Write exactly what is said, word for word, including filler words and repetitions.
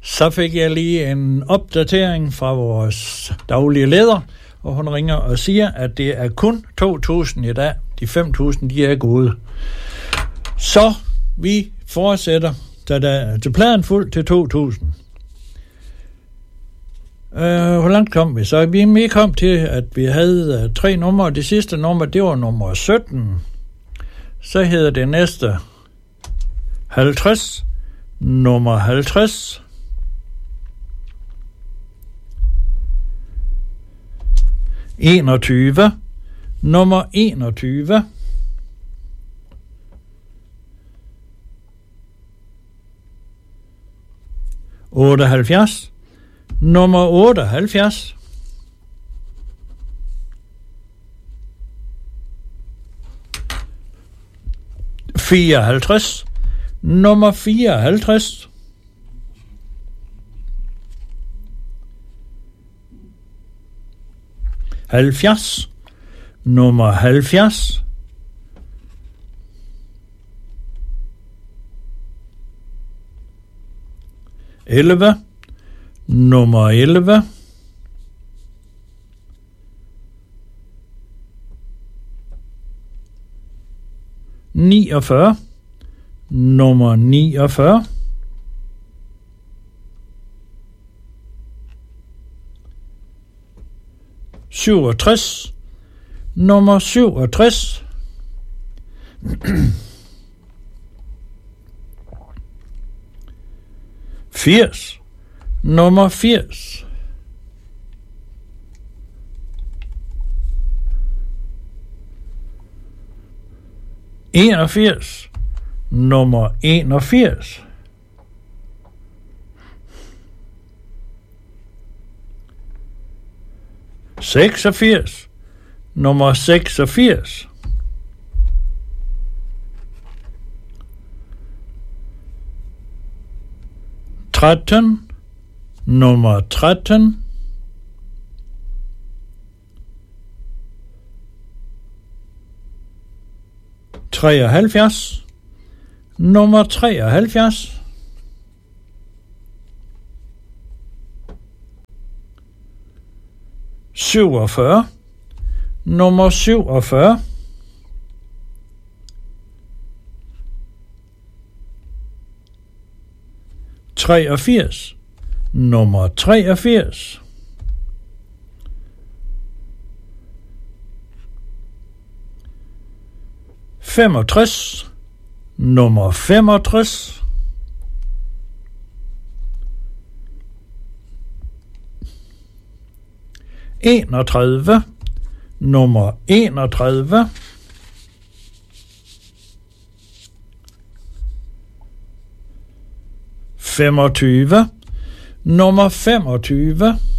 Så fik jeg lige en opdatering fra vores daglige leder, og hun ringer og siger, at det er kun to tusind i dag. De fem tusind, de er gode. Så vi fortsætter til pladen fuld til to tusind. Uh, hvor langt kom vi så? Vi kom til, at vi havde uh, tre numre. Det sidste nummer, det var nummer sytten. Så hedder det næste halvtreds. Nummer halvtreds. enogtyve. Nummer enogtyve. otteoghalvfjerds. Nummer otteoghalvfjerds. fireoghalvtreds. Nummer fireoghalvtreds. halvfjerds. Nummer halvfjerds. elleve. Nummer elleve. niogfyrre. Nummer niogfyrre. syvogtres. Nummer syvogtres. firs. Nummer firs. enogfirs. Nummer enogfirs. seksogfirs. Nummer seksogfirs. tretten. Nummer tretten. treoghalvfjerds. Nummer treoghalvfjerds. syvogfyrre. Nummer syvogfyrre. treogfirs. Nummer treogfirs. femogtres. Nummer femogtres. enogtredive. Nummer enogtredive. femogtyve. Nummer femogtyve.